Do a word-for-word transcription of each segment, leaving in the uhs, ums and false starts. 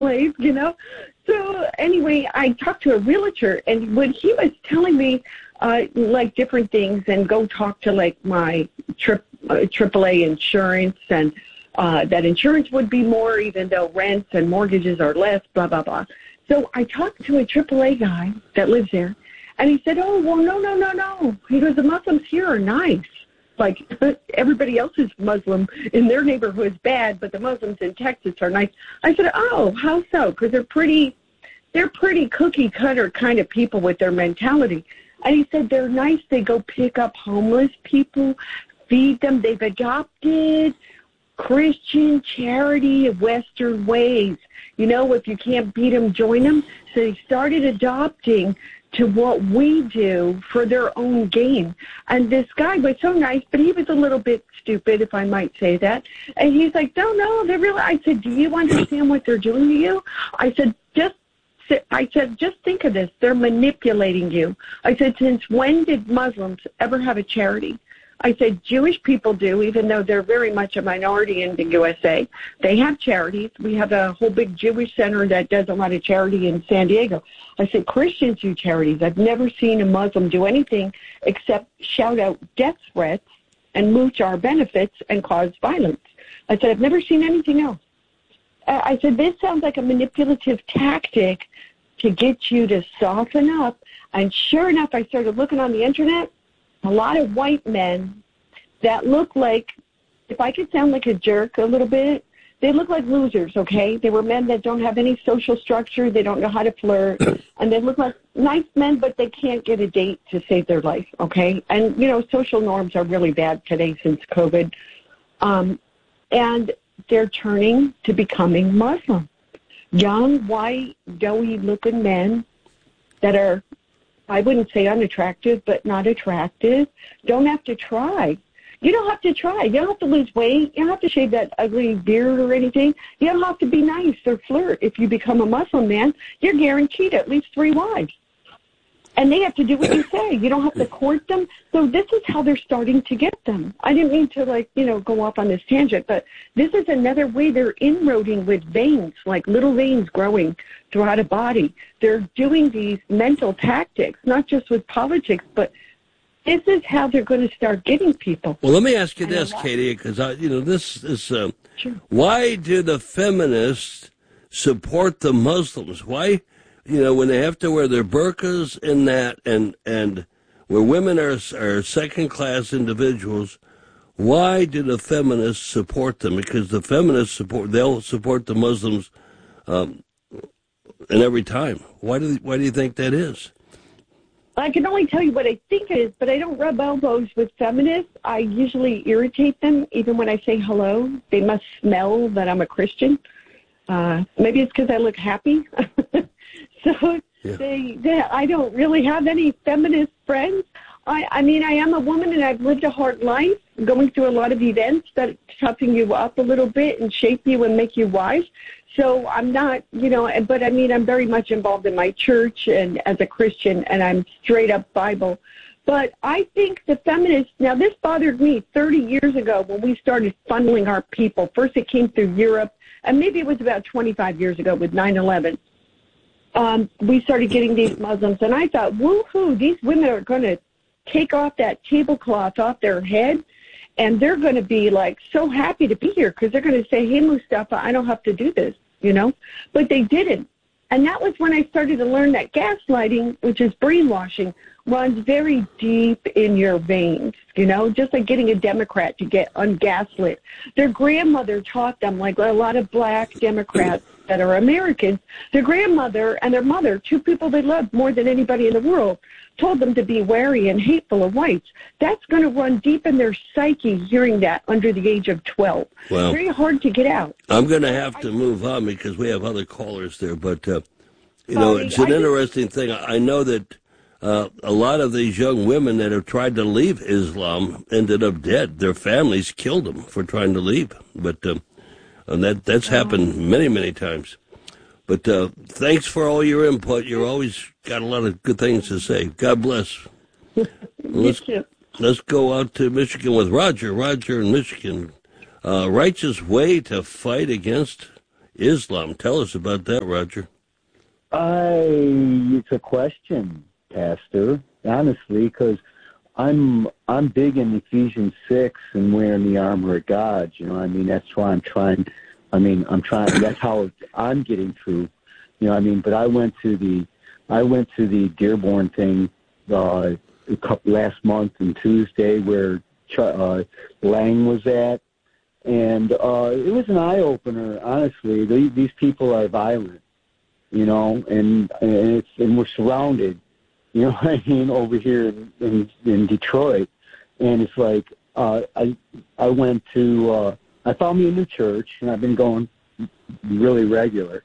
slave, you know. So anyway, I talked to a realtor, and when he was telling me, uh, like, different things, and go talk to, like, my trip, uh, triple A insurance, and uh, that insurance would be more even though rents and mortgages are less, blah, blah, blah. So I talked to a triple A guy that lives there, and he said, oh, well, no, no, no, no. He goes, the Muslims here are nice. Like, everybody else is Muslim in their neighborhood is bad, but the Muslims in Texas are nice. I said, oh, how so? Because they're pretty, they're pretty cookie-cutter kind of people with their mentality. And he said they're nice. They go pick up homeless people, feed them. They've adopted Christian charity of Western ways. You know, if you can't beat them, join them. So they started adopting to what we do for their own gain. And this guy was so nice, but he was a little bit stupid, if I might say that. And he's like, no, no, they're really, I said, do you understand what they're doing to you? I said, just, I said, just think of this. They're manipulating you. I said, since when did Muslims ever have a charity? I said, Jewish people do, even though they're very much a minority in the U S A. They have charities. We have a whole big Jewish center that does a lot of charity in San Diego. I said, Christians do charities. I've never seen a Muslim do anything except shout out death threats and mooch our benefits and cause violence. I said, I've never seen anything else. I said, this sounds like a manipulative tactic to get you to soften up. And sure enough, I started looking on the internet. A lot of white men that look like, if I could sound like a jerk a little bit, they look like losers, okay? They were men that don't have any social structure. They don't know how to flirt. And they look like nice men, but they can't get a date to save their life, okay? And, you know, social norms are really bad today since COVID. Um, and they're turning to becoming Muslim. Young, white, doughy-looking men that are, I wouldn't say unattractive, but not attractive, don't have to try. You don't have to try. You don't have to lose weight. You don't have to shave that ugly beard or anything. You don't have to be nice or flirt. If you become a Muslim man, you're guaranteed at least three wives. And they have to do what you say. You don't have to court them. So this is how they're starting to get them. I didn't mean to, like, you know, go off on this tangent, but this is another way they're inroading with veins, like little veins growing throughout a body. They're doing these mental tactics, not just with politics, but this is how they're going to start getting people. Well, let me ask you this, Katie, because, you know, this is, uh, sure. Why do the feminists support the Muslims? Why? You know, when they have to wear their burqas and that, and and where women are are second-class individuals, why do the feminists support them? Because the feminists support, they'll support the Muslims um, in every time. Why do why do you think that is? I can only tell you what I think it is, but I don't rub elbows with feminists. I usually irritate them, even when I say hello. They must smell that I'm a Christian. Uh, maybe it's because I look happy. So yeah. they, they, I don't really have any feminist friends. I, I mean, I am a woman, and I've lived a hard life, going through a lot of events that toughen you up a little bit and shape you and make you wise. So I'm not, you know, but I mean, I'm very much involved in my church and as a Christian, and I'm straight up Bible. But I think the feminists, now this bothered me thirty years ago when we started funneling our people. First it came through Europe, and maybe it was about twenty-five years ago with nine eleven. Um, we started getting these Muslims, and I thought, woohoo, these women are going to take off that tablecloth off their head, and they're going to be, like, so happy to be here because they're going to say, hey, Mustafa, I don't have to do this, you know? But they didn't. And that was when I started to learn that gaslighting, which is brainwashing, runs very deep in your veins, you know, just like getting a Democrat to get ungaslit. Their grandmother taught them, like a lot of black Democrats that are Americans, their grandmother and their mother, two people they loved more than anybody in the world, told them to be wary and hateful of whites. That's going to run deep in their psyche hearing that under the age of twelve. Well, very hard to get out. I'm going to have to move on because we have other callers there, but, uh, you know, it's an interesting thing. I know that Uh, a lot of these young women that have tried to leave Islam ended up dead. Their families killed them for trying to leave. But uh, and that that's happened many, many times. But uh, thanks for all your input. You've always got a lot of good things to say. God bless. Let's, let's go out to Michigan with Roger. Roger in Michigan. Uh, righteous way to fight against Islam. Tell us about that, Roger. I, it's a question, Pastor, honestly, because I'm I'm big in Ephesians six and wearing the armor of God. You know, I mean, that's why I'm trying. I mean, I'm trying. That's how I'm getting through. You know, I mean, but I went to the I went to the Dearborn thing uh, a couple last month and Tuesday where uh, Lang was at, and uh, it was an eye opener. Honestly, these, these people are violent. You know, and and it's and we're surrounded. You know what I mean, over here in, in, in Detroit. And it's like, uh, I I went to, uh, I found me a new church, and I've been going really regular.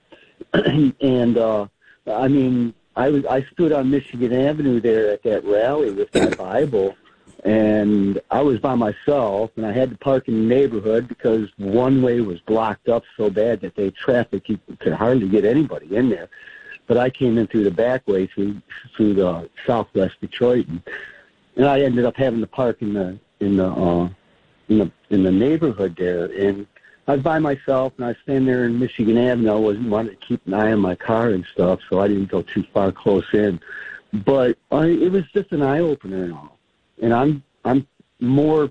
and, uh, I mean, I was I stood on Michigan Avenue there at that rally with my Bible, and I was by myself, and I had to park in the neighborhood because one way was blocked up so bad that they traffic, you could hardly get anybody in there. But I came in through the back way through through the Southwest Detroit, and, and I ended up having to park in the in the uh, in the in the neighborhood there. And I was by myself, and I was standing there in Michigan Avenue. I wasn't wanting to keep an eye on my car and stuff, so I didn't go too far close in. But I, it was just an eye opener and all. And I'm I'm more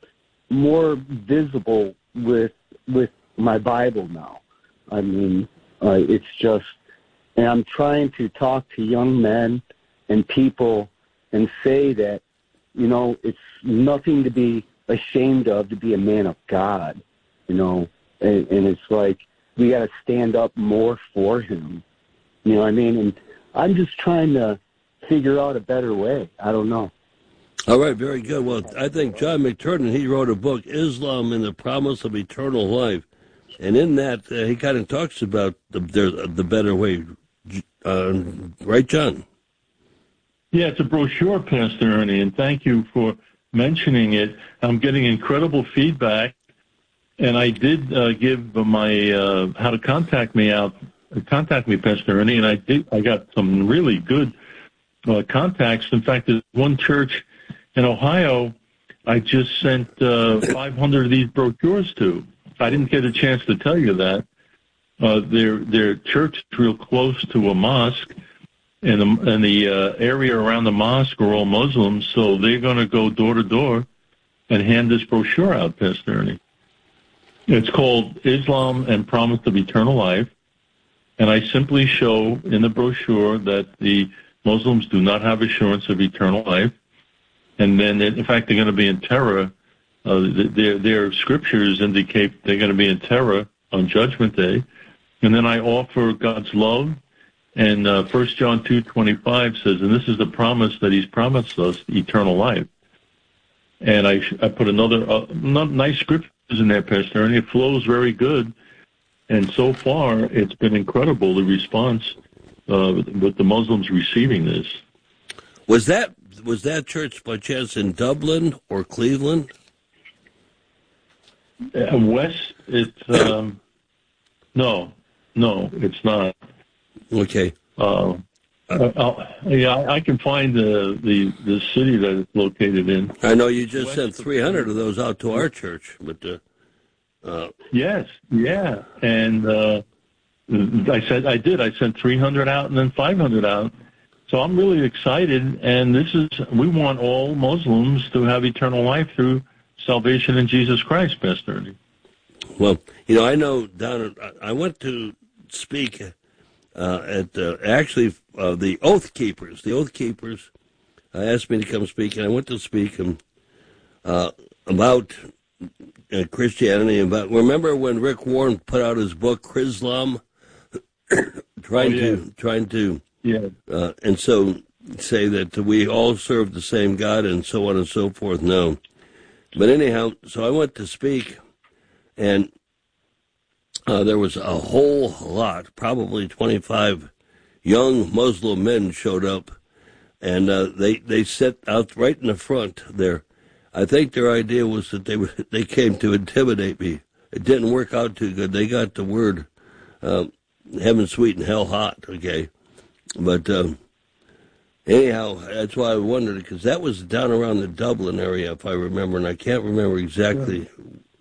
more visible with with my Bible now. I mean, uh, it's just. And I'm trying to talk to young men and people and say that, you know, it's nothing to be ashamed of to be a man of God, you know. And, and it's like we got to stand up more for him. You know what I mean? And I'm just trying to figure out a better way. I don't know. All right, very good. Well, I think John McTernan, he wrote a book, Islam and the Promise of Eternal Life. And in that, uh, he kind of talks about the, the, the better way. Uh, right, John? Yeah, it's a brochure, Pastor Ernie, and thank you for mentioning it. I'm getting incredible feedback, and I did uh, give my uh, how to contact me out, contact me, Pastor Ernie, and I did. I got some really good uh, contacts. In fact, there's one church in Ohio I just sent uh, five hundred of these brochures to. I didn't get a chance to tell you that. Uh, their their church is real close to a mosque, and the, and the uh, area around the mosque are all Muslims, so they're going to go door to door and hand this brochure out, Pastor Ernie. It's called Islam and Promise of Eternal Life, and I simply show in the brochure that the Muslims do not have assurance of eternal life, and then, in fact, they're going to be in terror. Uh, their, their scriptures indicate they're going to be in terror on Judgment Day. And then I offer God's love, and uh, First John two twenty-five says, and this is the promise that he's promised us, eternal life. And I I put another uh, nice scriptures in there, Pastor, and it flows very good. And so far, it's been incredible, the response uh, with the Muslims receiving this. Was that was that church by chance in Dublin or Cleveland? Uh, West, it's, um, no. No, it's not. Okay. Uh, I'll, yeah, I can find the, the the city that it's located in. I know you just sent three hundred of those out to our church, but uh, uh, yes, yeah, and uh, I said I did. I sent three hundred out and then five hundred out. So I'm really excited, and this is we want all Muslims to have eternal life through salvation in Jesus Christ, Pastor Ernie. Well, you know, I know down. I went to speak uh, at uh, actually uh, the Oath Keepers. The Oath Keepers uh, asked me to come speak, and I went to speak um, uh, about uh, Christianity. About remember when Rick Warren put out his book Chrislam, trying oh, yeah. to trying to yeah, uh, and so say that we all serve the same God and so on and so forth. No, but anyhow, so I went to speak, and Uh, there was a whole lot, probably twenty-five young Muslim men showed up, and uh, they they sat out right in the front there. I think their idea was that they were, they came to intimidate me. It didn't work out too good. They got the word uh, heaven sweet and hell hot, okay? But um, anyhow, that's why I wondered, because that was down around the Dublin area, if I remember, and I can't remember exactly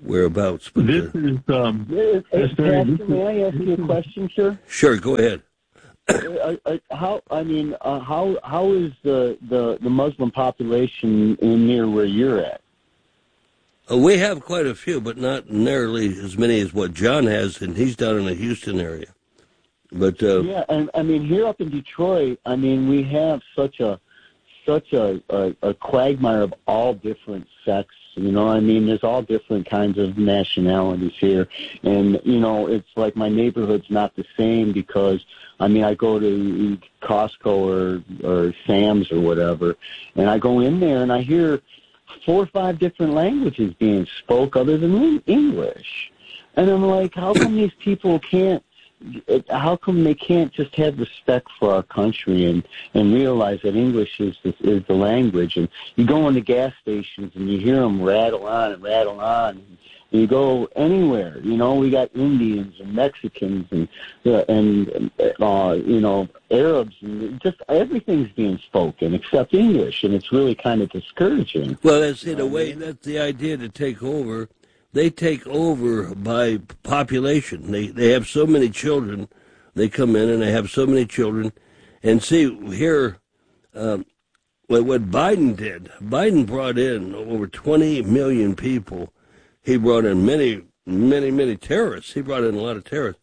whereabouts. But, this uh, is, um, Hey, Pastor, Pastor, may I ask you a question, sir? Sure, go ahead. Uh, uh, how I mean, uh, how how is the, the, the Muslim population in near where you're at? Uh, we have quite a few, but not nearly as many as what John has, and he's down in the Houston area. But uh, yeah, and I mean here up in Detroit, I mean we have such a such a, a, a quagmire of all different sects. You know, I mean, there's all different kinds of nationalities here, and you know, it's like my neighborhood's not the same because I mean, I go to Costco or or Sam's or whatever, and I go in there and I hear four or five different languages being spoke other than English, and I'm like, how come these people can't? How come they can't just have respect for our country and, and realize that English is the, is the language? And you go into gas stations and you hear them rattle on and rattle on. And you go anywhere, you know, we got Indians and Mexicans and uh, and uh, you know Arabs and just everything's being spoken except English, and it's really kind of discouraging. Well, that's in a way that's the idea to take over. They take over by population. They they have so many children. They come in and they have so many children. And see, here, um, what, what Biden did, Biden brought in over twenty million people. He brought in many, many, many terrorists. He brought in a lot of terrorists.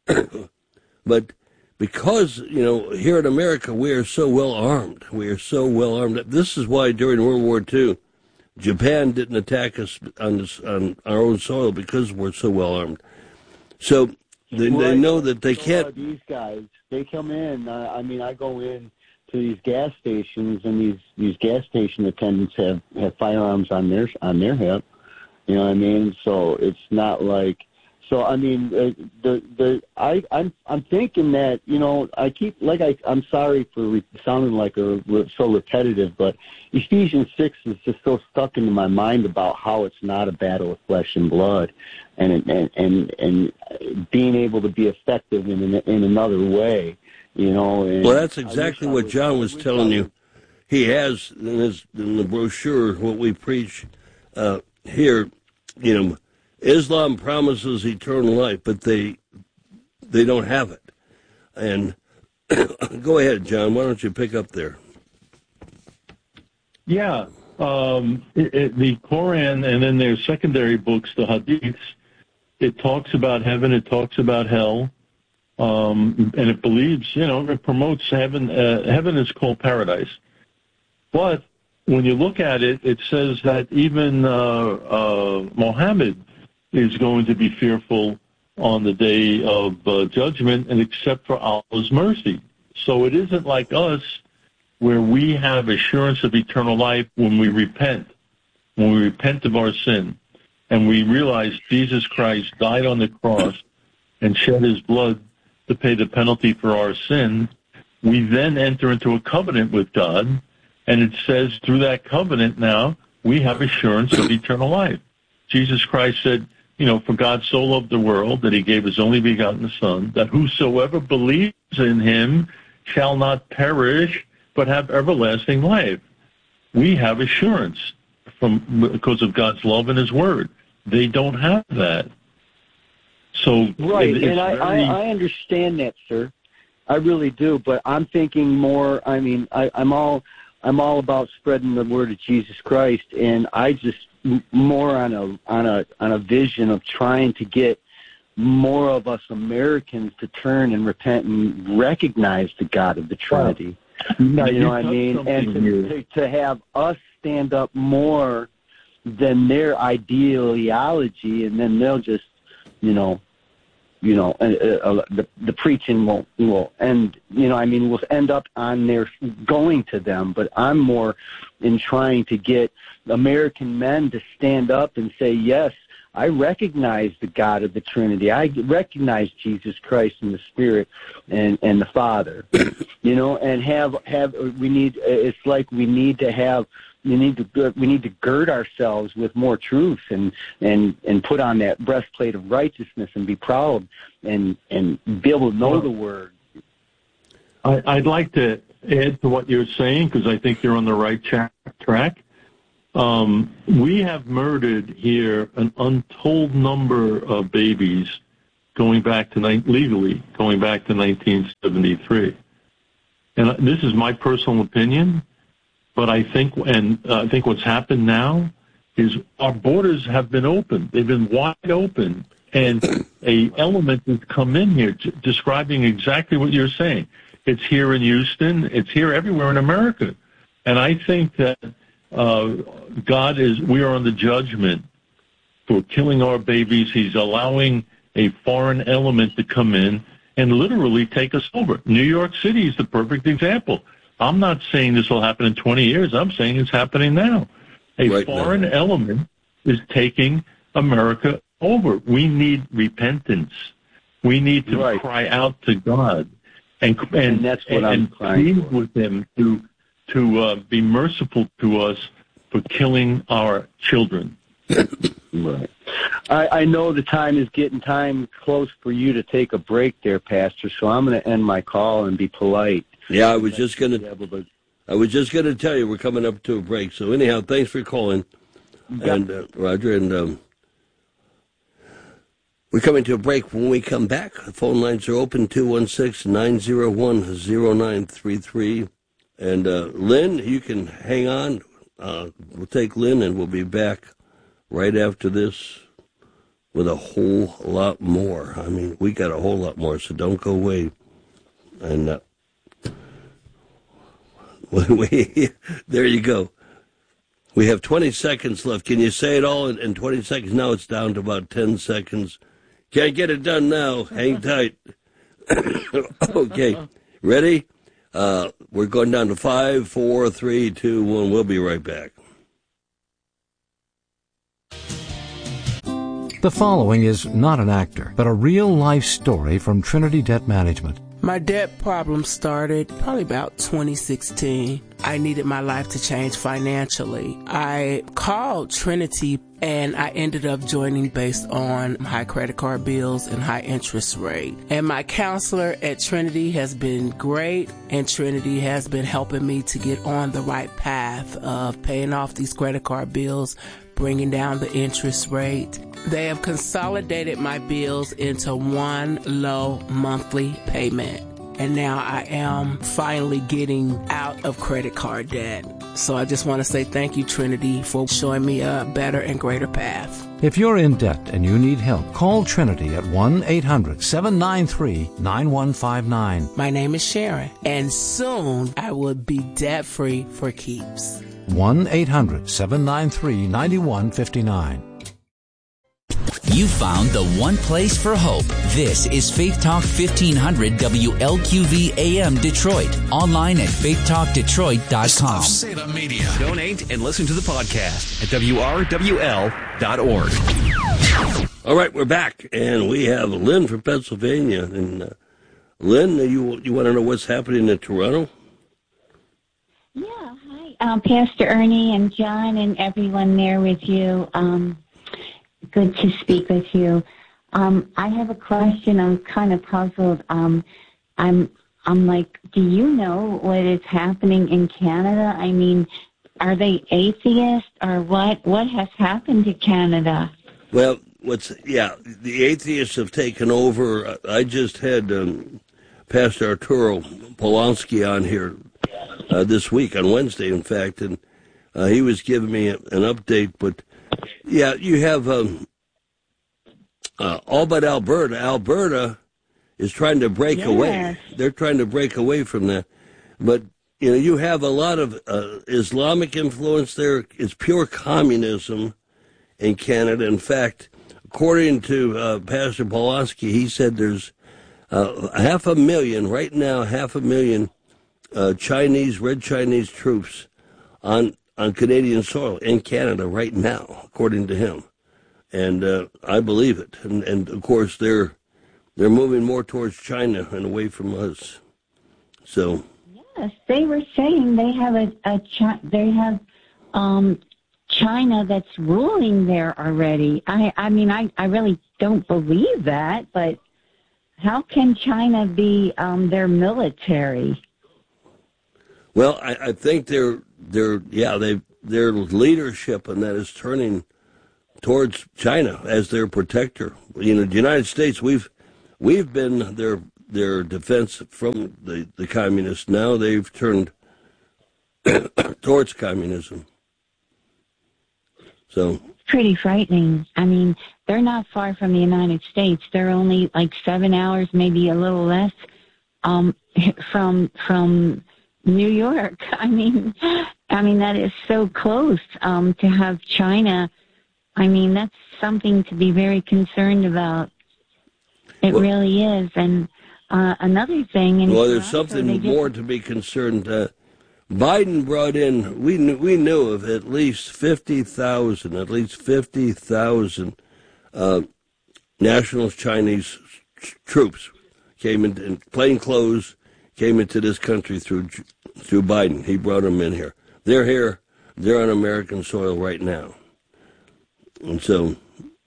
But because, you know, here in America, we are so well armed. We are so well armed. This is why during World War Two, Japan didn't attack us on, this, on our own soil because we're so well armed. So they, right. they know that they so can't. These guys, they come in. Uh, I mean, I go in to these gas stations, and these, these gas station attendants have, have firearms on their on their hip. You know what I mean? So it's not like. So I mean, uh, the the I I'm I'm thinking that you know I keep like I I'm sorry for re- sounding like a re- so repetitive, but Ephesians six is just so stuck into my mind about how it's not a battle of flesh and blood, and and and and being able to be effective in in another way, you know. And well, that's exactly what was, John was telling you. He has in his in the brochure what we preach uh, here, you know. Islam promises eternal life, but they they don't have it. And go ahead, John. Why don't you pick up there? Yeah, um, it, it, the Quran and then their secondary books, the Hadiths, it talks about heaven, it talks about hell, um, and it believes, you know, it promotes heaven. Uh, heaven is called paradise. But when you look at it, it says that even uh, uh, Muhammad is going to be fearful on the day of uh, judgment, and except for Allah's mercy. So it isn't like us where we have assurance of eternal life when we repent, when we repent of our sin, and we realize Jesus Christ died on the cross and shed his blood to pay the penalty for our sin. We then enter into a covenant with God, and it says through that covenant now we have assurance of eternal life. Jesus Christ said, you know, for God so loved the world that he gave his only begotten Son, that whosoever believes in him shall not perish, but have everlasting life. We have assurance from because of God's love and his word. They don't have that. So right, it, and I, very... I, I understand that, sir. I really do, but I'm thinking more. I mean, I, I'm all I'm all about spreading the word of Jesus Christ, and I just more on a on a on a vision of trying to get more of us Americans to turn and repent and recognize the God of the Trinity. Wow. You know what I mean? And to, to to have us stand up more than their ideology, and then they'll just, you know, you know, uh, uh, the the preaching will will end. You know, I mean, will end up on their going to them. But I'm more in trying to get American men to stand up and say, yes, I recognize the God of the Trinity. I recognize Jesus Christ and the Spirit and, and the Father, you know, and have, have, we need, it's like we need to have, we need to, we need to gird ourselves with more truth and, and, and put on that breastplate of righteousness and be proud and, and be able to know well, the Word. I, I'd like to add to what you're saying because I think you're on the right track. Um, we have murdered here an untold number of babies going back to legally going back to nineteen seventy-three. And this is my personal opinion, but I think, and uh, I think what's happened now is our borders have been open. They've been wide open, and a element has come in here t- describing exactly what you're saying. It's here in Houston. It's here everywhere in America. And I think that uh, God is, we are on the judgment for killing our babies. He's allowing a foreign element to come in and literally take us over. New York City is the perfect example. I'm not saying this will happen in twenty years. I'm saying it's happening now. A right foreign now. element is taking America over. We need repentance. We need to right. cry out to God and and, and that's what and, I'm crying plead with Him to to uh, be merciful to us for killing our children. Right. I, I know the time is getting time close for you to take a break there, Pastor, so I'm going to end my call and be polite. Yeah, I was just going to I was just going to tell you we're coming up to a break. So anyhow, thanks for calling, and uh, Roger, and um, we're coming to a break. When we come back, the phone lines are open, two one six, nine zero one, zero nine three three. And uh, Lynn, you can hang on. Uh, we'll take Lynn, and we'll be back right after this with a whole lot more. I mean, we got a whole lot more, so don't go away. And uh, we, there you go. We have twenty seconds left. Can you say it all in, in twenty seconds? Now it's down to about ten seconds. Can't get it done now. Hang tight. Okay. Ready? Uh, we're going down to five, four, three, two, one. We'll be right back. The following is not an actor, but a real-life story from Trinity Debt Management. My debt problem started probably about twenty sixteen. I needed my life to change financially. I called Trinity and I ended up joining based on high credit card bills and high interest rate. And my counselor at Trinity has been great, and Trinity has been helping me to get on the right path of paying off these credit card bills, bringing down the interest rate. They have consolidated my bills into one low monthly payment. And now I am finally getting out of credit card debt. So I just want to say thank you, Trinity, for showing me a better and greater path. If you're in debt and you need help, call Trinity at one eight hundred, seven nine three, nine one five nine. My name is Sharon, and soon I will be debt-free for keeps. one eight hundred, seven nine three, nine one five nine. You found the one place for hope. This is Faith Talk fifteen hundred W L Q V A M Detroit. Online at faith talk detroit dot com. Salem Media. Donate and listen to the podcast at W R W L dot org. All right, we're back, and we have Lynn from Pennsylvania. And uh, Lynn, you you want to know what's happening in Toronto? Yeah, hi, um, Pastor Ernie and John and everyone there with you. Um, good to speak with you. Um, I have a question. I'm kind of puzzled. Um, I'm I'm like, do you know what is happening in Canada? I mean, are they atheists or what? What has happened to Canada? Well, what's yeah, the atheists have taken over. I just had um, Pastor Arturo Polanski on here uh, this week on Wednesday, in fact, and uh, he was giving me a, an update. But yeah, you have um, uh, all but Alberta. Alberta is trying to break yes. away. They're trying to break away from that. But you know, you have a lot of uh, Islamic influence there. It's pure communism in Canada. In fact, according to uh, Pastor Polanski, he said there's uh, half a million, right now, half a million uh, Chinese, red Chinese troops on on Canadian soil in Canada right now, according to him. And uh, I believe it. And, and, of course, they're they're moving more towards China and away from us. So yes, they were saying they have a, a Chi- they have um, China that's ruling there already. I, I mean, I, I really don't believe that, but how can China be um, their military? Well, I, I think they're they're yeah they their leadership, and that is turning towards China as their protector. You know, the United States, we've we've been their their defense from the, the communists. Now they've turned towards communism. So it's pretty frightening. I mean, they're not far from the United States. They're only like seven hours, maybe a little less, um, from from New York. I mean, I mean that is so close. Um, to have China, I mean, that's something to be very concerned about. It well, really is. And uh, another thing. In well, there's Toronto, something more to be concerned. Uh, Biden brought in. We knew, we knew of at least fifty thousand, at least fifty thousand uh, national Chinese troops came in, in plain clothes, came into this country through through Biden. He brought them in here. They're here. They're on American soil right now. And so,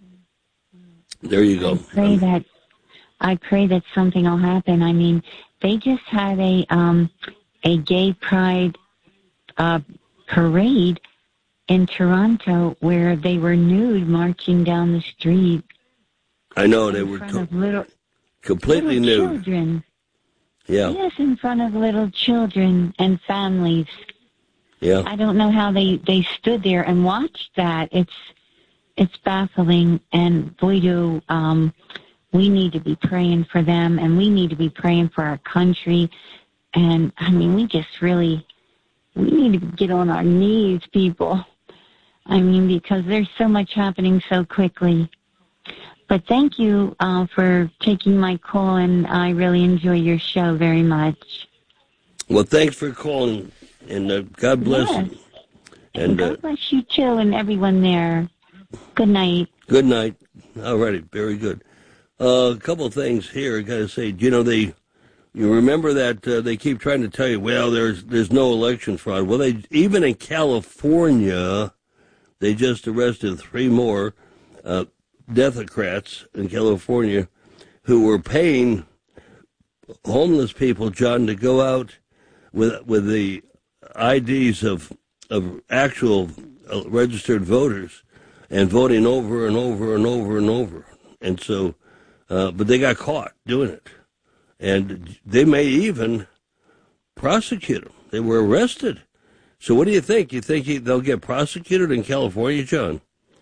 there you go. I pray um, that I pray that something will happen. I mean, they just had a um, a gay pride uh, parade in Toronto where they were nude marching down the street. I know they were to- little, completely little nude. Children. Yeah. Yes, in front of little children and families. Yeah. I don't know how they, they stood there and watched that. It's it's baffling, and boy, do um, we need to be praying for them, and we need to be praying for our country. And, I mean, we just really, we need to get on our knees, people. I mean, because there's so much happening so quickly. But thank you uh, for taking my call, and I really enjoy your show very much. Well, thanks for calling, and uh, God bless yes. you. And God uh, bless you, too, and everyone there. Good night. Good night. All righty, very good. Uh, a couple of things here. I got to say, you know, they, you remember that uh, they keep trying to tell you, well, there's there's no election fraud. Well, they even in California, they just arrested three more uh, Democrats in California who were paying homeless people, John, to go out with with the I Ds of of actual uh, registered voters and voting over and over and over and over. And so, uh, but they got caught doing it. And they may even prosecute them. They were arrested. So what do you think? You think he, they'll get prosecuted in California, John?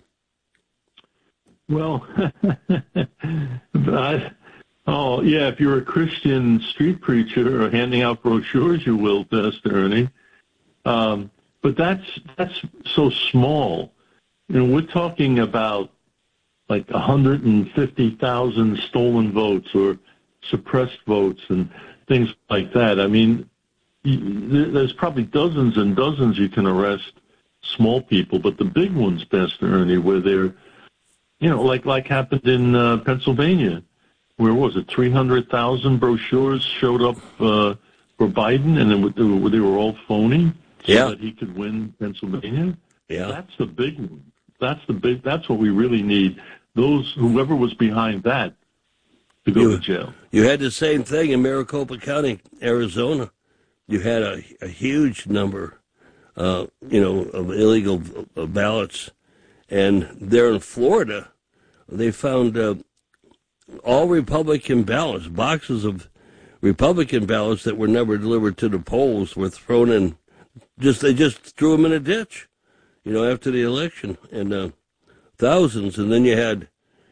Well, I, oh, yeah, if you're a Christian street preacher or handing out brochures, you will, Pastor Ernie. Um, but that's that's so small. You know, we're talking about like one hundred fifty thousand stolen votes or suppressed votes and things like that. I mean, there's probably dozens and dozens you can arrest small people, but the big ones, Pastor Ernie, where they're, you know, like like happened in uh, Pennsylvania, where was it, three hundred thousand brochures showed up uh, for Biden, and then they were all phony so yeah. that he could win Pennsylvania. Yeah, that's the big one. That's the big. That's what we really need. Those whoever was behind that to go you, to jail. You had the same thing in Maricopa County, Arizona. You had a, a huge number, uh, you know, of illegal uh, ballots, and there in Florida, they found uh, all Republican ballots, boxes of Republican ballots that were never delivered to the polls were thrown in. Just they just threw them in a ditch, you know, after the election, and uh, thousands. And then you had,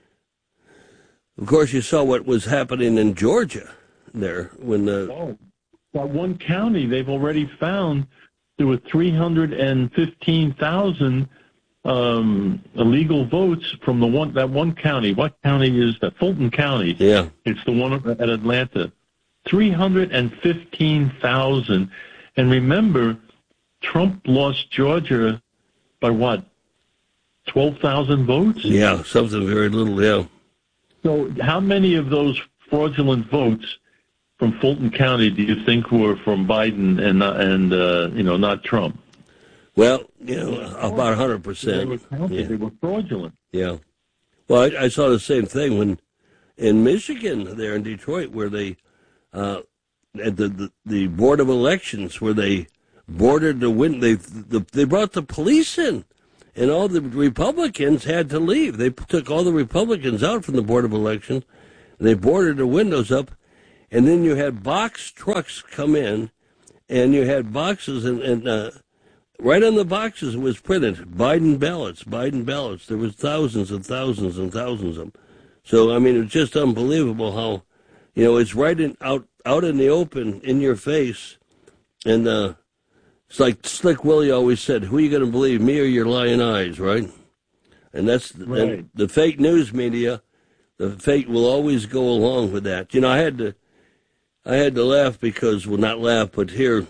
of course, you saw what was happening in Georgia there when the. Oh, that one county they've already found there were three hundred fifteen thousand um, illegal votes from the one that one county. What county is that? Fulton County. Yeah, it's the one at Atlanta. Three hundred fifteen thousand, and remember, Trump lost Georgia by what? twelve thousand votes? Yeah, something very little, yeah. So how many of those fraudulent votes from Fulton County do you think were from Biden and, uh, and uh, you know, not Trump? Well, you know, about one hundred percent. They were counted. Yeah. They were fraudulent. Yeah. Well, I, I saw the same thing when in Michigan there in Detroit where they, uh, at the, the, the Board of Elections, where they boarded the window. They the, they brought the police in, and all the Republicans had to leave. They took all the Republicans out from the Board of Elections, and they boarded the windows up, and then you had box trucks come in, and you had boxes, and, and uh, right on the boxes it was printed, Biden ballots, Biden ballots. There was thousands and thousands and thousands of them. So, I mean, it's just unbelievable how, you know, it's right in, out, out in the open, in your face, and uh, it's like Slick Willie always said, who are you going to believe, me or your lying eyes, right? And that's right. And the fake news media, the fake will always go along with that. You know, I had to, I had to laugh because, well, not laugh, but here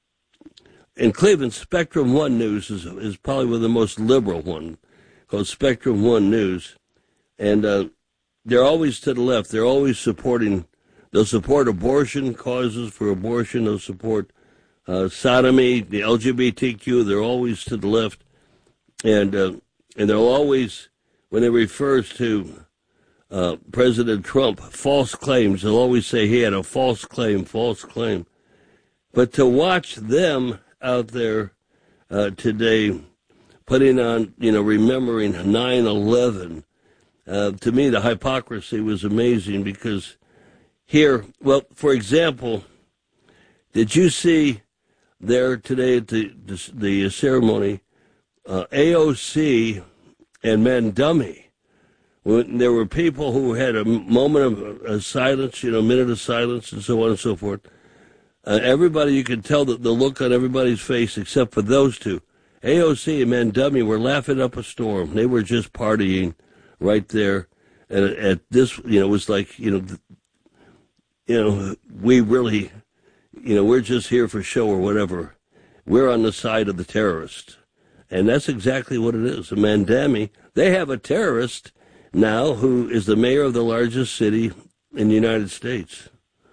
in Cleveland, Spectrum One News is is probably one of the most liberal one, called Spectrum One News, and uh, they're always to the left. They're always supporting. They'll support abortion causes for abortion. They'll support uh, sodomy, the L G B T Q. They're always to the left, and uh, and they'll always, when it refers to Uh, President Trump, false claims. They'll always say he had a false claim, false claim. But to watch them out there uh, today putting on, you know, remembering nine eleven, uh, to me the hypocrisy was amazing because here, well, for example, did you see there today at the, the, the ceremony, uh, A O C and Mandumi? When there were people who had a moment of uh, silence, you know, a minute of silence, and so on and so forth. Uh, everybody, you could tell that the look on everybody's face, except for those two, A O C and Mandumi, were laughing up a storm. They were just partying right there, and at this, you know, it was like, you know, th- you know, we really, you know, we're just here for show or whatever. We're on the side of the terrorist, and that's exactly what it is. And Mandumi, they have a terrorist now who is the mayor of the largest city in the United States.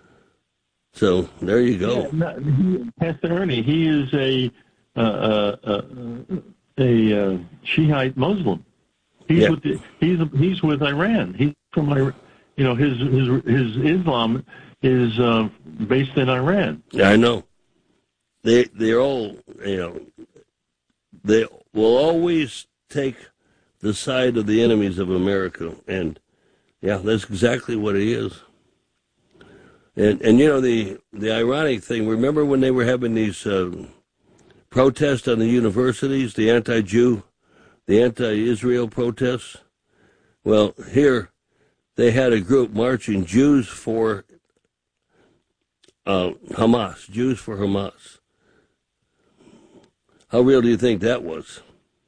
So there you go. Yeah, no, he, Pastor Ernie, he is a uh, uh, a uh, Shiite Muslim. He's yeah. with the, he's he's with Iran. He's from Iran. You know, his his his Islam is uh, based in Iran. Yeah, I know. They they're all, you know, they will always take the side of the enemies of America, and yeah, that's exactly what he is. And and you know the the ironic thing. Remember when they were having these uh, protests on the universities, the anti-Jew, the anti-Israel protests? Well, here they had a group marching, Jews for uh, Hamas, Jews for Hamas. How real do you think that was?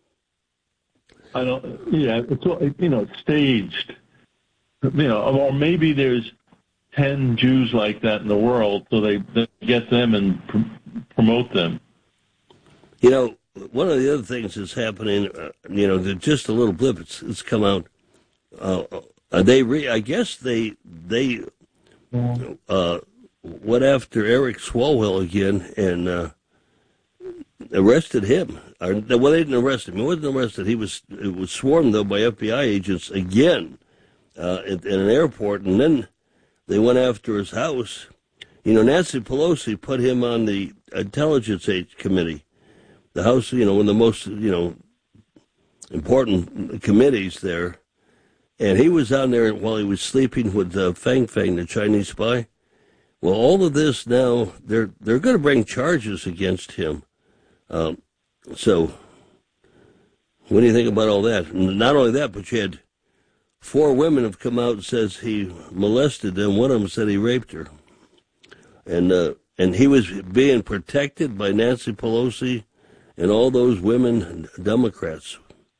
I don't. Yeah, it's all, you know, staged. You know, or maybe there's ten Jews like that in the world, so they, they get them and pr- promote them. You know, one of the other things that's happening, uh, you know, just a little blip. It's, it's come out. Uh, they, re, I guess they they uh, went after Eric Swalwell again and uh, arrested him. Or, well, they didn't arrest him. He wasn't arrested. He was it was swarmed though by F B I agents again uh, at, at an airport, and then they went after his house. You know, Nancy Pelosi put him on the Intelligence Aid Committee, the House. You know, one of the most you know important committees there, and he was on there while he was sleeping with uh, Fang Fang, the Chinese spy. Well, all of this now they're they're going to bring charges against him. Um, So, what do you think about all that? Not only that, but you had four women have come out and says he molested them. One of them said he raped her, and uh, and he was being protected by Nancy Pelosi and all those women Democrats.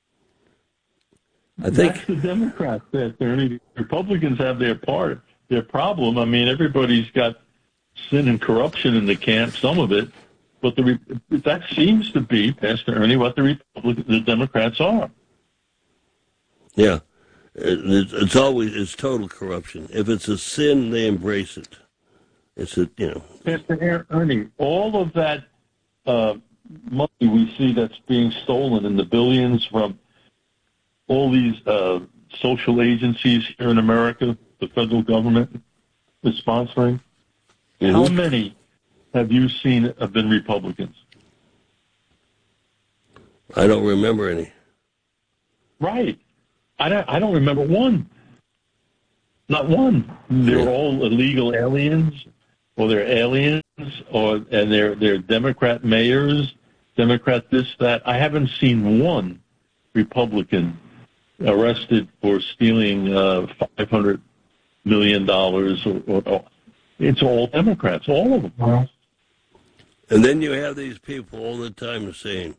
I think that's the Democrats. That the Republicans have their part, their problem. I mean, everybody's got sin and corruption in the camp. Some of it. But the, that seems to be, Pastor Ernie, what the Republicans, the Democrats are. Yeah, it's, it's always it's total corruption. If it's a sin, they embrace it. It's a you know. Pastor Ernie, all of that uh, money we see that's being stolen in the billions from all these uh, social agencies here in America, the federal government is sponsoring. Mm-hmm. How many have you seen have been Republicans? I don't remember any. Right. I don't, I don't remember one. Not one. They're Yeah. all illegal aliens, or they're aliens, or and they're they're Democrat mayors, Democrat this, that. I haven't seen one Republican arrested for stealing uh, five hundred million dollars. Or, or, or, it's all Democrats, all of them. And then you have these people all the time saying,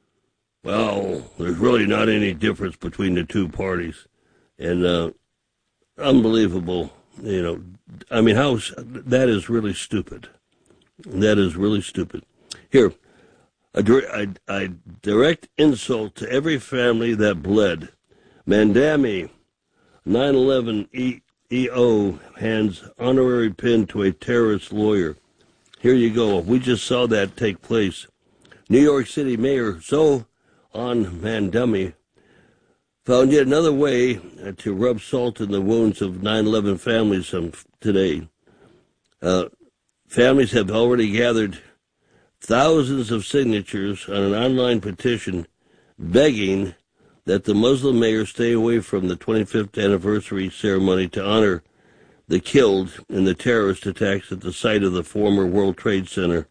well, there's really not any difference between the two parties. And uh, unbelievable, you know. I mean, how that is really stupid. That is really stupid. Here, a, a, a direct insult to every family that bled. Mandami, nine eleven E O hands honorary pin to a terrorist lawyer. Here you go. We just saw that take place. New York City Mayor Zoe Mandami found yet another way to rub salt in the wounds of nine eleven families today. Uh, families have already gathered thousands of signatures on an online petition begging that the Muslim mayor stay away from the twenty-fifth anniversary ceremony to honor the killed in the terrorist attacks at the site of the former World Trade Center,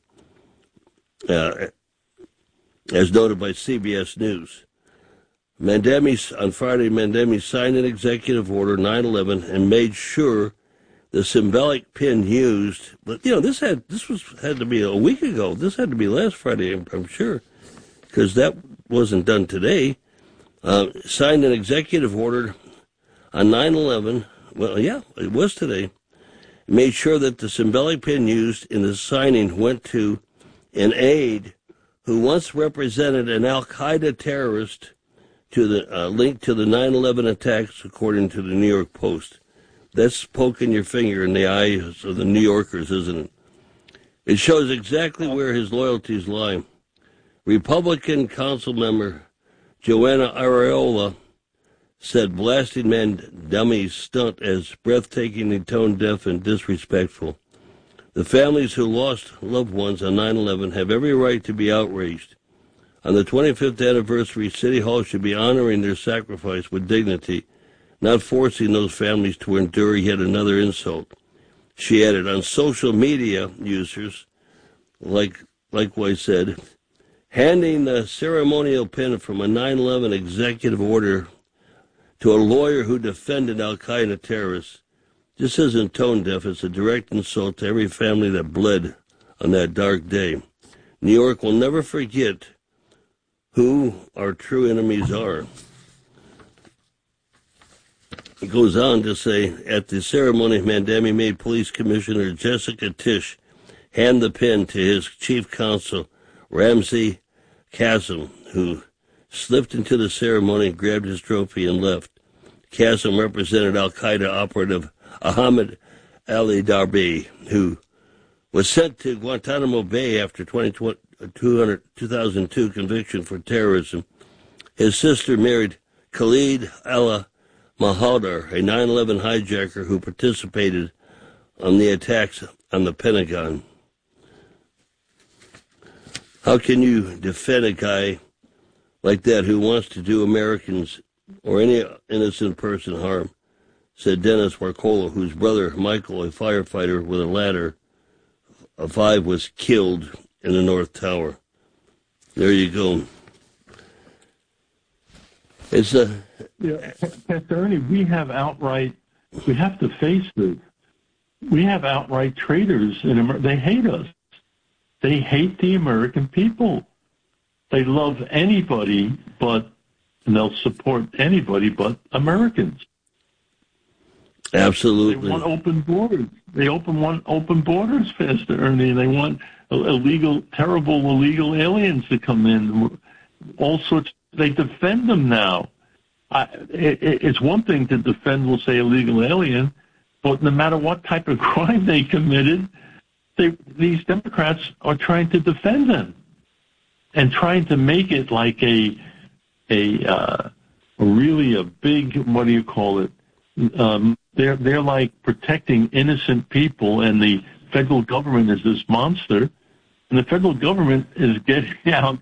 uh, as noted by C B S News. Mandami, on Friday, Mandami signed an executive order nine eleven and made sure the symbolic pin used, but you know, this had this was had to be a week ago. This had to be last Friday, I'm, I'm sure, because that wasn't done today. Uh, signed an executive order on nine eleven. Well, yeah, it was today. Made sure that the symbolic pin used in the signing went to an aide who once represented an Al-Qaeda terrorist to the uh, linked to the nine eleven attacks, according to the New York Post. That's poking your finger in the eyes of the New Yorkers, isn't it? It shows exactly where his loyalties lie. Republican council member Joanna Arreola said blasting Mandami's stunt as breathtakingly tone-deaf and disrespectful. The families who lost loved ones on nine eleven have every right to be outraged. On the twenty-fifth anniversary, City Hall should be honoring their sacrifice with dignity, not forcing those families to endure yet another insult. She added, on social media users, like likewise said, handing the ceremonial pin from a nine eleven executive order to a lawyer who defended Al-Qaeda terrorists just isn't tone deaf. It's a direct insult to every family that bled on that dark day. New York will never forget who our true enemies are. It goes on to say, at the ceremony, Mandami made Police Commissioner Jessica Tisch hand the pin to his chief counsel, Ramsey Kassem, who slipped into the ceremony, grabbed his trophy, and left. Kassem represented Al-Qaeda operative Ahmed Ali Darbi, who was sent to Guantanamo Bay after two thousand two conviction for terrorism. His sister married Khalid Allah Mahaldar, a nine eleven hijacker who participated on the attacks on the Pentagon. How can you defend a guy like that who wants to do Americans or any innocent person harm? Said Dennis Warcola, whose brother Michael, a firefighter with a ladder of five, was killed in the North Tower. There you go. It's a... Yeah, Pastor Ernie, we have outright, we have to face this. We have outright traitors in America. They hate us. They hate the American people. They love anybody but, and they'll support anybody but Americans. Absolutely. They want open borders. They open want open borders, Pastor Ernie. They want illegal, terrible illegal aliens to come in. All sorts. They defend them now. I, it, it's one thing to defend, we'll say, illegal alien, but no matter what type of crime they committed, they, these Democrats are trying to defend them and trying to make it like a a, uh, a really a big, what do you call it? Um, they're they're like protecting innocent people, and the federal government is this monster, and the federal government is getting out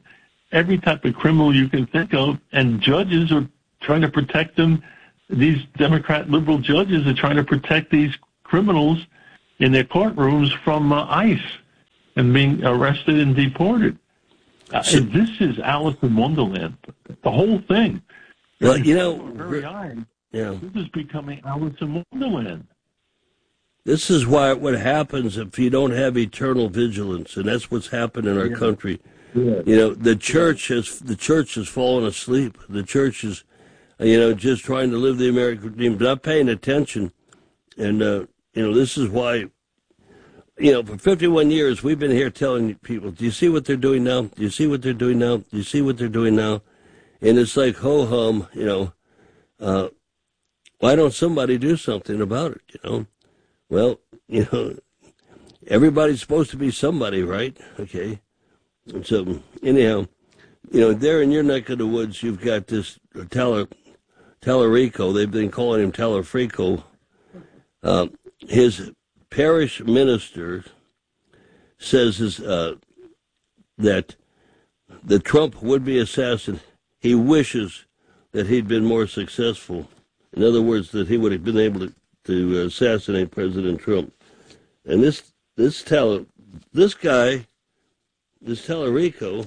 every type of criminal you can think of, and judges are trying to protect them. These Democrat liberal judges are trying to protect these criminals in their courtrooms from uh, ICE and being arrested and deported. Uh, so, this is Alice in Wonderland, the whole thing. Well, you know, very eyes, yeah. This is becoming Alice in Wonderland. This is why what happens if you don't have eternal vigilance, and that's what's happened in our yeah. country. Yeah. You know, the church has the church has fallen asleep. The church is, you know, just trying to live the American dream, not paying attention. And uh, you know, this is why. You know, for fifty-one years we've been here telling people, "Do you see what they're doing now? Do you see what they're doing now? Do you see what they're doing now?" And it's like ho hum. You know, uh, why don't somebody do something about it? You know, well, you know, everybody's supposed to be somebody, right? Okay. And so, anyhow, you know, there in your neck of the woods, you've got this Taller, Tallarico. They've been calling him Talafrico. Uh, his parish minister says is, uh, that the Trump would-be assassin, he wishes that he'd been more successful. In other words, that he would have been able to, to assassinate President Trump. And this this Tal- this guy, this Tallarico,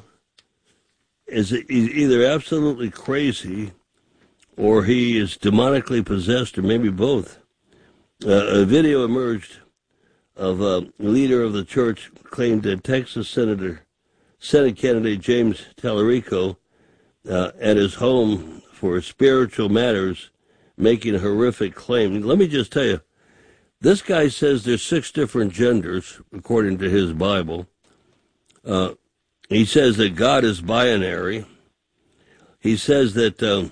is either absolutely crazy or he is demonically possessed, or maybe both. Uh, a video emerged of a leader of the church claimed that Texas Senator, Senate candidate James Tallarico, uh, at his home for spiritual matters, making a horrific claim. Let me just tell you, this guy says there's six different genders, according to his Bible. Uh, he says that God is binary. He says that uh,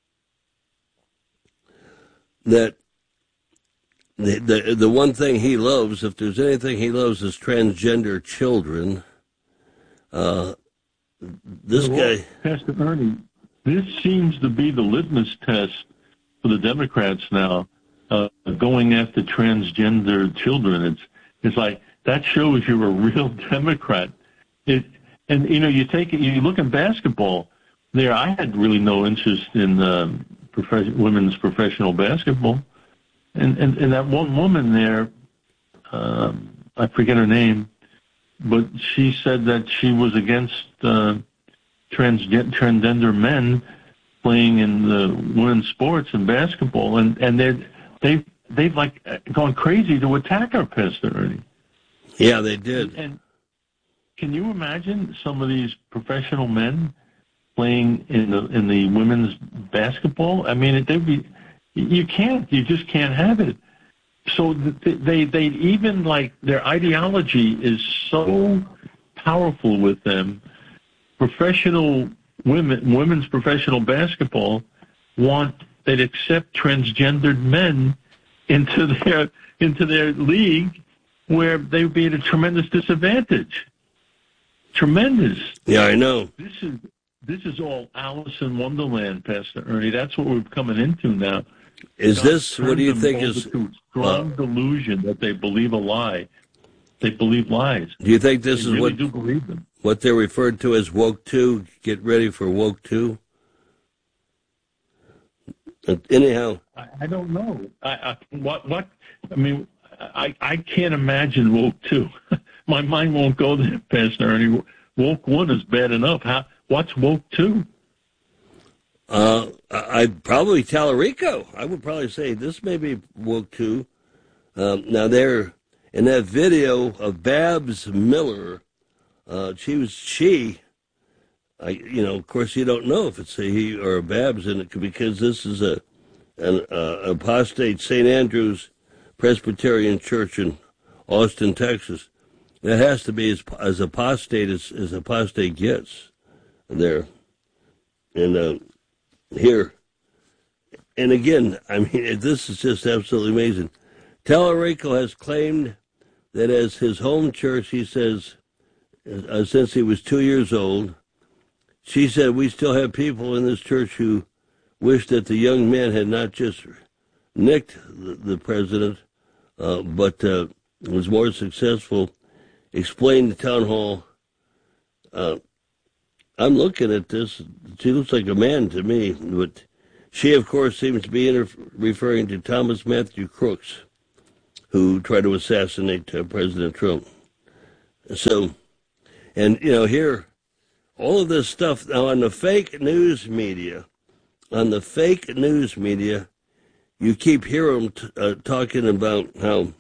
that the, the the one thing he loves, if there's anything he loves, is transgender children. Uh, this well, guy, Pastor Ernie, this seems to be the litmus test for the Democrats now, uh, going after transgender children. It's it's like that shows you're a real Democrat. It and you know you take it. You look at basketball. There, I had really no interest in uh, prof- women's professional basketball, and, and and that one woman there, um, I forget her name, but she said that she was against uh, transgen- transgender men playing in the women's sports and basketball, and and they they they've like gone crazy to attack our Pastor Ernie. Yeah, they did. And, and can you imagine some of these professional men playing in the in the women's basketball? I mean, they'd be you can't you just can't have it. So they they even like their ideology is so powerful with them. Professional women, women's professional basketball want they'd accept transgendered men into their into their league, where they would be at a tremendous disadvantage. Tremendous. Yeah, I know. This is this is all Alice in Wonderland, Pastor Ernie. That's what we're coming into now. Is God this what do you think is strong uh, delusion that they believe a lie? They believe lies. Do you think this they is really what do believe them? What they're referred to as woke two? Get ready for woke two. Anyhow, I, I don't know. I, I what what I mean. I I can't imagine woke two. My mind won't go there, Pastor Ernie. Woke one is bad enough. How? What's woke two? Uh, I I'd probably Tallarico. I would probably say this may be woke two. Um, now there in that video of Babs Miller, uh, she was she. I you know of course you don't know if it's a he or a Babs in it because this is a an uh, apostate Saint Andrew's Presbyterian Church in Austin, Texas. That has to be as, as apostate as, as apostate gets there. And uh, here, and again, I mean, this is just absolutely amazing. Tallarico has claimed that as his home church, he says, uh, since he was two years old, she said, we still have people in this church who wish that the young man had not just nicked the, the president, uh, but uh, was more successful. Explained the town hall, uh, I'm looking at this. She looks like a man to me, but she, of course, seems to be inter- referring to Thomas Matthew Crooks, who tried to assassinate uh, President Trump. So, and, you know, here, all of this stuff now on the fake news media, on the fake news media, you keep hearing t- uh, talking about how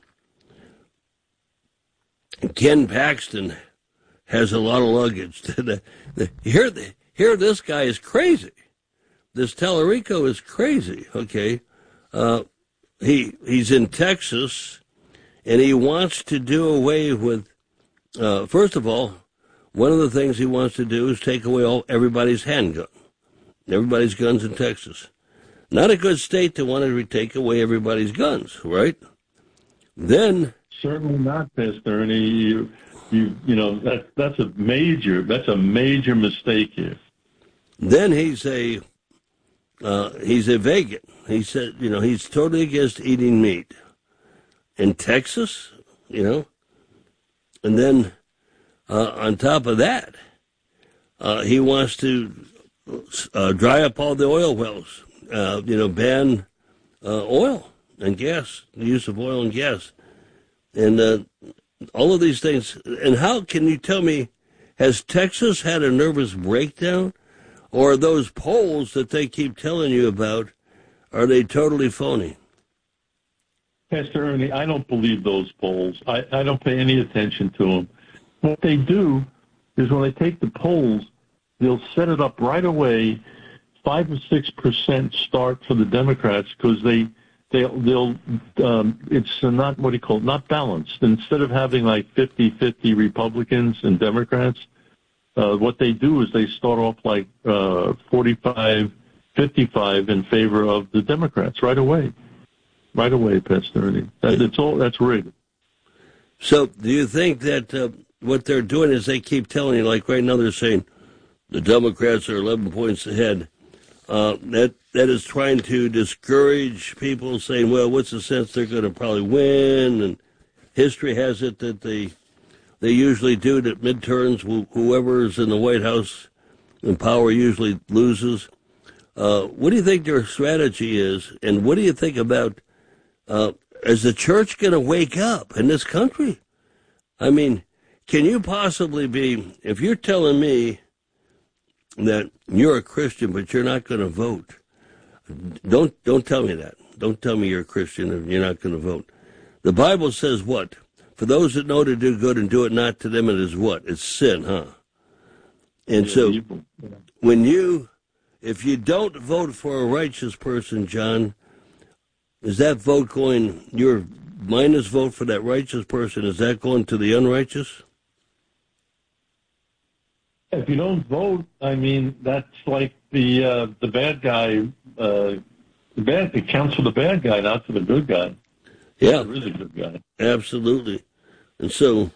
Ken Paxton has a lot of luggage. the, the, here, the, here, this guy is crazy. This Tallarico is crazy. Okay, uh, he he's in Texas, and he wants to do away with. Uh, first of all, one of the things he wants to do is take away all everybody's handgun, everybody's guns in Texas. Not a good state to want to take away everybody's guns, right? Then certainly not, Pastor Ernie. You, you, you know that that's a major that's a major mistake here. Then he's a uh, he's a vegan. He said, you know, he's totally against eating meat in Texas, you know. And then uh, on top of that, uh, he wants to uh, dry up all the oil wells. Uh, you know, ban uh, oil and gas, the use of oil and gas. And uh, all of these things. And how can you tell me, has Texas had a nervous breakdown? Or are those polls that they keep telling you about, are they totally phony? Pastor Ernie, I don't believe those polls. I, I don't pay any attention to them. What they do is when they take the polls, they'll set it up right away, five or six percent start for the Democrats because they they'll they'll um, it's not what do you call it, not balanced. Instead of having like fifty-fifty Republicans and Democrats, uh, what they do is they start off like uh, forty-five fifty-five in favor of the Democrats right away, right away, Pastor Ernie. That, it's all that's rigged. So, do you think that uh, what they're doing is they keep telling you, like right now they're saying the Democrats are eleven points ahead. Uh, that that is trying to discourage people, saying, well, what's the sense they're going to probably win? And history has it that they they usually do at midterms. Whoever is in the White House in power usually loses. Uh, what do you think their strategy is? And what do you think about, uh, is the church going to wake up in this country? I mean, can you possibly be, if you're telling me that you're a Christian, but you're not going to vote. Don't don't tell me that. Don't tell me you're a Christian and you're not going to vote. The Bible says what? For those that know to do good and do it not to them, it is what? It's sin, huh? And yeah, so yeah. when you, if you don't vote for a righteous person, John, is that vote going, your minus vote for that righteous person, is that going to the unrighteous? If you don't vote, I mean, that's like the uh, the bad guy. Uh, the bad it counts for the bad guy, not for the good guy. Yeah, there is a good guy. Absolutely. And so,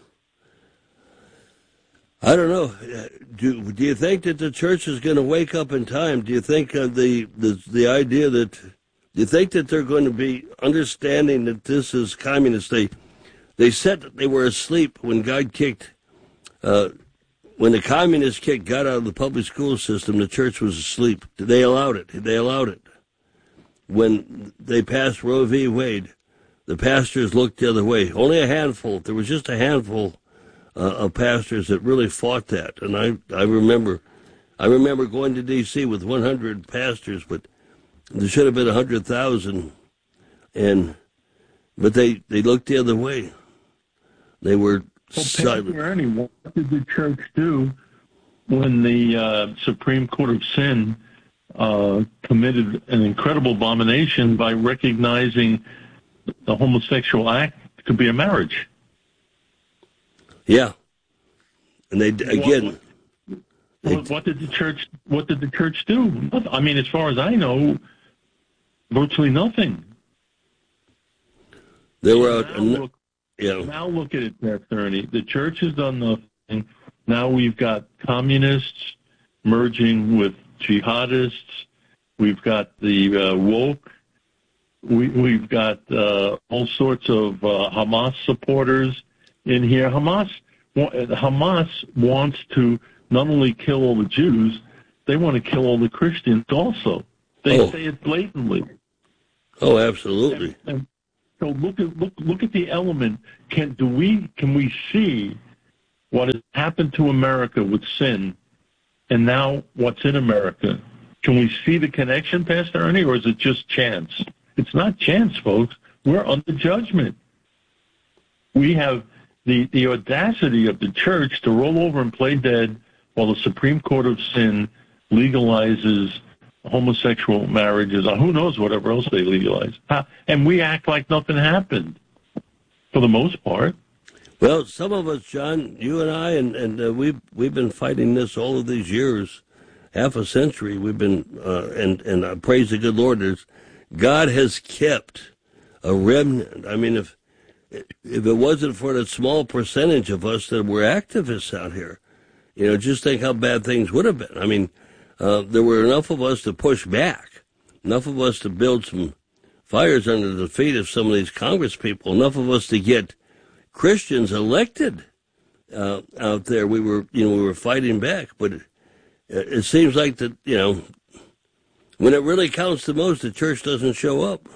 I don't know. Do do you think that the church is going to wake up in time? Do you think uh, the the the idea that do you think that they're going to be understanding that this is communist? They they said that they were asleep when God kicked. Uh, When the communist kick got out of the public school system, the church was asleep. They allowed it. They allowed it. When they passed Roe v. Wade, the pastors looked the other way. Only a handful. There was just a handful uh, of pastors that really fought that. And I, I remember, I remember going to D C with one hundred pastors, but there should have been one hundred thousand. And but they, they looked the other way. They were. Well, Pastor Ernie, what did the church do when the uh, Supreme Court of Sin uh, committed an incredible abomination by recognizing the homosexual act to be a marriage? Yeah, and they again. What, what, what did the church? What did the church do? I mean, as far as I know, virtually nothing. They were out. Look, Yeah. Now look at it, Pastor Ernie. The church has done nothing. Now we've got communists merging with jihadists. We've got the uh, woke. We, we've got uh, all sorts of uh, Hamas supporters in here. Hamas, Hamas wants to not only kill all the Jews, they want to kill all the Christians also. They oh. say it blatantly. Oh, absolutely. And, and so look at look look at the element. Can do we can we see what has happened to America with sin, and now what's in America? Can we see the connection, Pastor Ernie, or is it just chance? It's not chance, folks. We're under judgment. We have the, the audacity of the church to roll over and play dead while the Supreme Court of Sin legalizes homosexual marriages, or who knows whatever else they legalize. And we act like nothing happened, for the most part. Well, some of us, John, you and I, and, and uh, we've, we've been fighting this all of these years, half a century. We've been, uh, and, and uh, praise the good Lord, there's, God has kept a remnant. I mean, if if it wasn't for the small percentage of us that were activists out here, you know, just think how bad things would have been. I mean, uh, there were enough of us to push back, enough of us to build some fires under the feet of some of these Congress people, enough of us to get Christians elected uh, out there. We were, you know, we were fighting back, but it, it seems like that, you know, when it really counts the most, the church doesn't show up.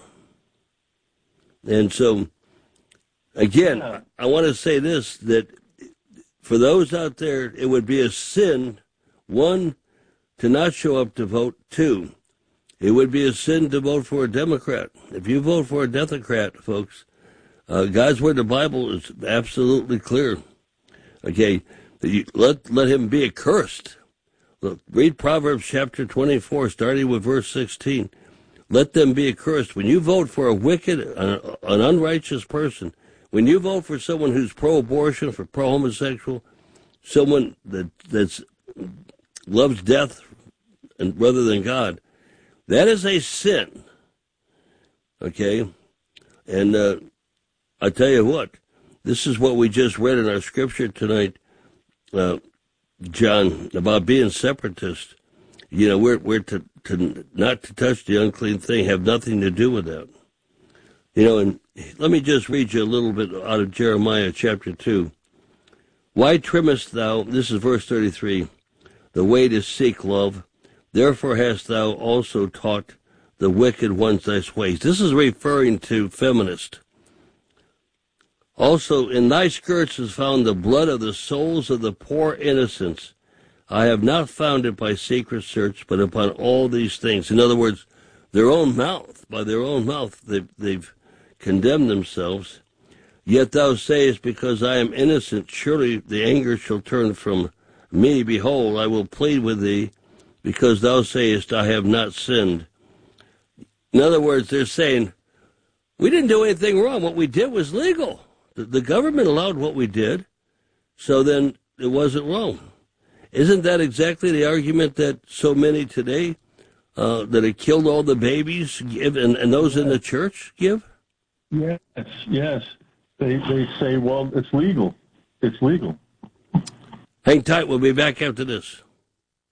And so, again, yeah. I want to say this, that for those out there, it would be a sin, one, to not show up to vote. Two, it would be a sin to vote for a Democrat. If you vote for a Democrat, folks, uh, God's word, the Bible, is absolutely clear. Okay, you, let let him be accursed. Look, read Proverbs chapter twenty-four, starting with verse sixteen. Let them be accursed. When you vote for a wicked, an, an unrighteous person, when you vote for someone who's pro-abortion, for pro-homosexual, someone that that's loves death and rather than God, that is a sin. Okay? And uh, I tell you what, this is what we just read in our scripture tonight, uh, John, about being separatist. You know, we're we're to, to not to touch the unclean thing, have nothing to do with that. You know, and let me just read you a little bit out of Jeremiah chapter two. Why trimmest thou, this is verse thirty-three, the way to seek love, therefore hast thou also taught the wicked ones thy ways. This is referring to feminists. Also, in thy skirts is found the blood of the souls of the poor innocents. I have not found it by secret search, but upon all these things. In other words, their own mouth, by their own mouth, they've, they've condemned themselves. Yet thou sayest, because I am innocent, surely the anger shall turn from me. Behold, I will plead with thee, because thou sayest, I have not sinned. In other words, they're saying, we didn't do anything wrong. What we did was legal. The, the government allowed what we did, so then it wasn't wrong. Isn't that exactly the argument that so many today uh, that have killed all the babies give, and, and those in the church give? Yes, yes. They they say, well, it's legal. It's legal. Hang tight. We'll be back after this.